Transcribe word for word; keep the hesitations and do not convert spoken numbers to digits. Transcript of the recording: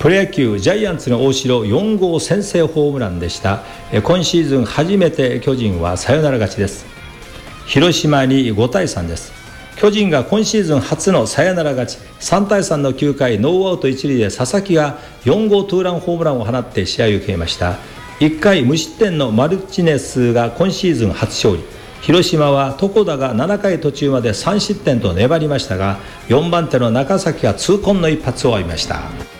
プロ野球ジャイアンツの大城よん号先制ホームランでした。今シーズン初めて巨人はサヨナラ勝ちです。広島にごたいさんです。巨人が今シーズン初のサヨナラ勝ち、さんたいさんのきゅうかいノーアウトいち塁で佐々木がよん号ツーランホームランを放って試合を決めました。いっかい無失点のマルチネスが今シーズン初勝利。広島は床田がななかい途中までさん失点と粘りましたが、よんばん手の中崎が痛恨の一発を浴びました。